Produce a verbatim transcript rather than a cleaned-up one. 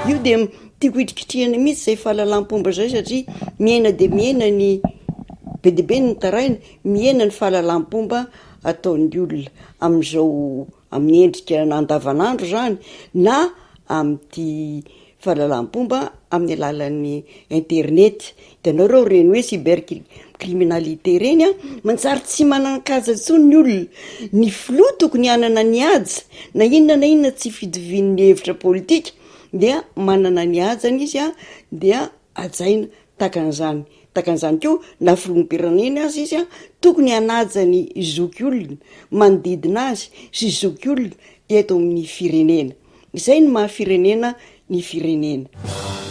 io de tiako hitrikitrihana mihitsy zay fahalalam-pomba zay satria miaina de miaina ny be de be ny taraina, miaina ny fahalalam-pomba ataon'ny olona am'izao amin'ny endrika andavanandro zany na am'ty fahalalam-pomba amin'ny alalan'ny internet. De nareo reny hoe cybercriminalité reny a manjary tsy manan-kaja intsony ny olona, ny filoha tokony hanana ny haja na inona na inona tsy fidivin'ny hevitra politika dia manana ny hajany izy a dia hajaina takan'izany takan'izany keo na filoham-pirenena azy izy a tokony hanaja ny zoky olona manodidina azy sy zoky olona eto amin'ny firenena. Izay ny maha firenena ny firenena.